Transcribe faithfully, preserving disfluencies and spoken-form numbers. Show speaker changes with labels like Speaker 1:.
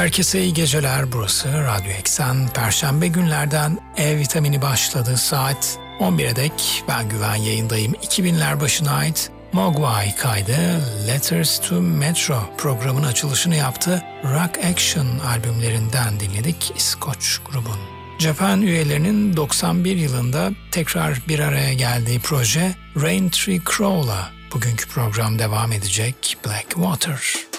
Speaker 1: Herkese iyi geceler. Burası Radyo Eksen. Perşembe günlerden E vitamini başladı. Saat on bire dek ben Güven yayındayım. iki binler başına ait Mogwai kaydı Letters to Metro programın açılışını yaptı. Rock Action albümlerinden dinledik İskoç grubun. Japan üyelerinin doksan bir yılında tekrar bir araya geldiği proje Rain Tree Crow'la bugünkü program devam edecek. Blackwater.